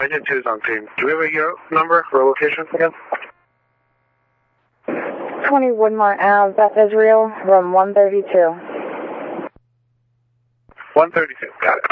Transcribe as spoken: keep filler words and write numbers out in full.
Agent two is on scene. Do we have a Euro number for location again? twenty Woodmont Ave, Beth Israel, room one thirty-two. one thirty-two, got it.